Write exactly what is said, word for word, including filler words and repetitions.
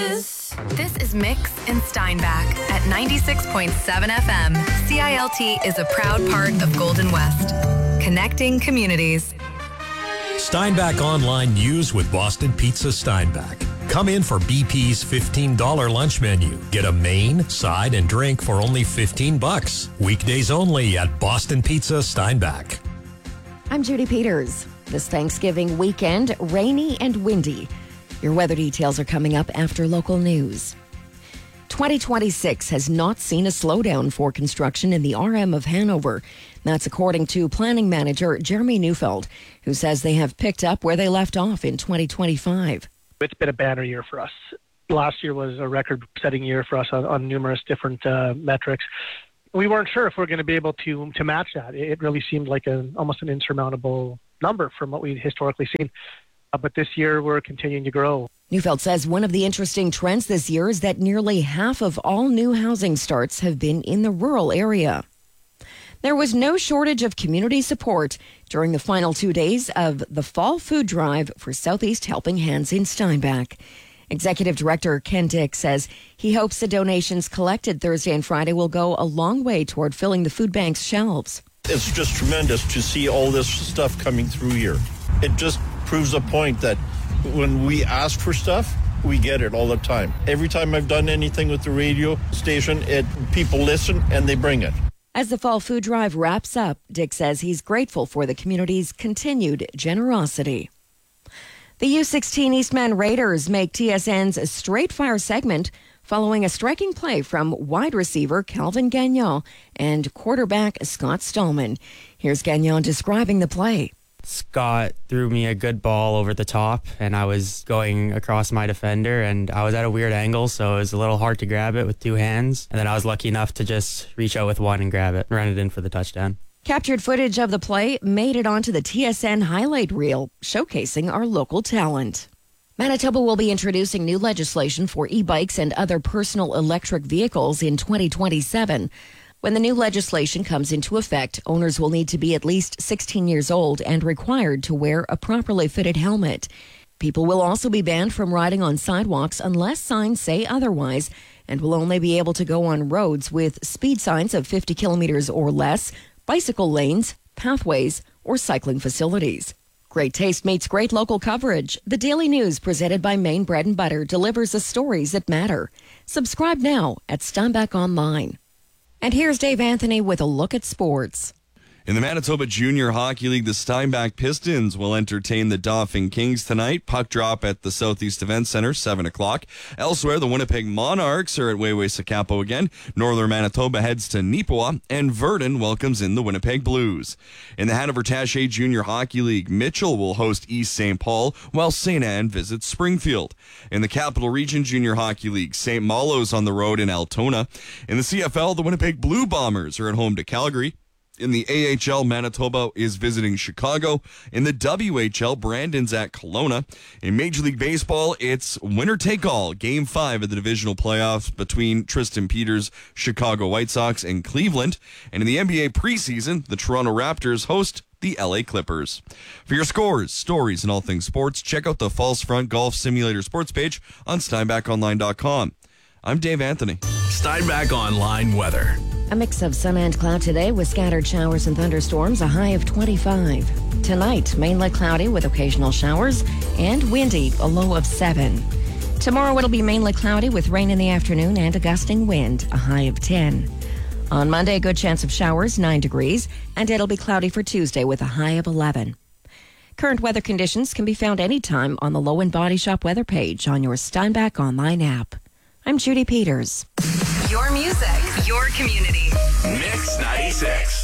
This is Mix and Steinbach at ninety-six point seven F M. C I L T is a proud part of Golden West, connecting communities. Steinbach Online News with Boston Pizza Steinbach. Come in for B P's fifteen dollars lunch menu. Get a main, side, and drink for only fifteen bucks. Weekdays only at Boston Pizza Steinbach. I'm Judy Peters. This Thanksgiving weekend, rainy and windy. Your weather details are coming up after local news. twenty twenty-six has not seen a slowdown for construction in the R M of Hanover. That's according to planning manager Jeremy Neufeld, who says they have picked up where they left off in twenty twenty-five. It's been a banner year for us. Last year was a record-setting year for us on, on numerous different uh, metrics. We weren't sure if we we're going to be able to to match that. It really seemed like a, almost an insurmountable number from what we'd historically seen. Uh, but this year, we're continuing to grow. Neufeld says one of the interesting trends this year is that nearly half of all new housing starts have been in the rural area. There was no shortage of community support during the final two days of the Fall Food Drive for Southeast Helping Hands in Steinbach. Executive Director Ken Dick says he hopes the donations collected Thursday and Friday will go a long way toward filling the food bank's shelves. It's just tremendous to see all this stuff coming through here. It just proves a point that when we ask for stuff, we get it all the time. Every time I've done anything with the radio station, it people listen and they bring it. As the Fall Food Drive wraps up, Dick says he's grateful for the community's continued generosity. The U sixteen Eastman Raiders make T S N's Straight Fire segment following a striking play from wide receiver Calvin Gagnon and quarterback Scott Stallman. Here's Gagnon describing the play. Scott threw me a good ball over the top, and I was going across my defender, and I was at a weird angle, so it was a little hard to grab it with two hands. And then I was lucky enough to just reach out with one and grab it, run it in for the touchdown. Captured footage of the play made it onto the T S N highlight reel, showcasing our local talent. Manitoba will be introducing new legislation for e-bikes and other personal electric vehicles in twenty twenty-seven. When the new legislation comes into effect, owners will need to be at least sixteen years old and required to wear a properly fitted helmet. People will also be banned from riding on sidewalks unless signs say otherwise, and will only be able to go on roads with speed signs of fifty kilometers or less, bicycle lanes, pathways, or cycling facilities. Great taste meets great local coverage. The Daily News, presented by Maine Bread and Butter, delivers the stories that matter. Subscribe now at Steinbach Online. And here's Dave Anthony with a look at sports. In the Manitoba Junior Hockey League, the Steinbach Pistons will entertain the Dauphin Kings tonight. Puck drop at the Southeast Event Center, seven o'clock. Elsewhere, the Winnipeg Monarchs are at Weway-Sakapo again. Northern Manitoba heads to Neepawa, and Verdun welcomes in the Winnipeg Blues. In the Hanover-Taché Junior Hockey League, Mitchell will host East Saint Paul, while Saint Anne visits Springfield. In the Capital Region Junior Hockey League, Saint Malo's on the road in Altona. In the C F L, the Winnipeg Blue Bombers are at home to Calgary. In the A H L, Manitoba is visiting Chicago. In the W H L, Brandon's at Kelowna. In Major League Baseball, it's winner take all. Game five of the divisional playoffs between Tristan Peters' Chicago White Sox and Cleveland. And in the N B A preseason, the Toronto Raptors host the L A Clippers. For your scores, stories, and all things sports, check out the False Front Golf Simulator sports page on Steinbach Online dot com. I'm Dave Anthony. Steinbach Online weather. A mix of sun and cloud today with scattered showers and thunderstorms, a high of twenty-five. Tonight, mainly cloudy with occasional showers and windy, a low of seven. Tomorrow, it'll be mainly cloudy with rain in the afternoon and a gusting wind, a high of ten. On Monday, a good chance of showers, nine degrees, and it'll be cloudy for Tuesday with a high of eleven. Current weather conditions can be found anytime on the Low and Body Shop weather page on your Steinbach Online app. I'm Judy Peters. Your music, your community. Mix ninety-six.